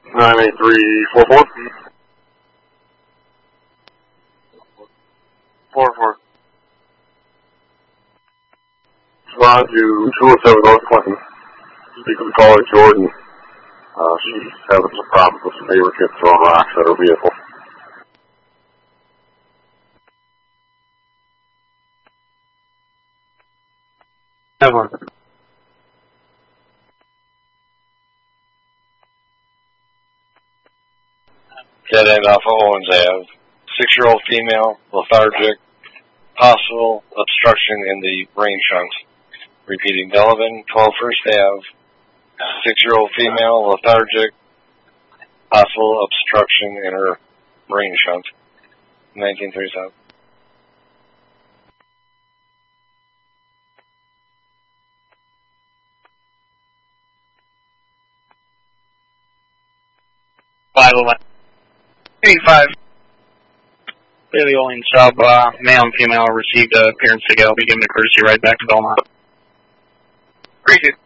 98344. 44. Respond to 207 North Clinton. Speak with the caller, Jordan. She's having some problems with some neighbor kids throwing rocks at her vehicle. Evelyn. Dead end off of Owens Ave. 6-year-old female, lethargic, possible obstruction in the brain chunks. Repeating, Delavan, 12 First Ave. 6-year-old female, lethargic, possible obstruction in her brain chunks. 1937. $511. 85. Bailey sub, male and female received a appearance today. I'll be giving a courtesy ride back to Belmont. Appreciate it.